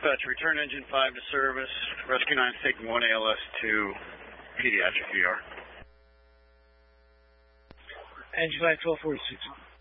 Dispatch, return engine 5 to service. Rescue 9 is taking 1 ALS to pediatric ER. Engine 9, 1246.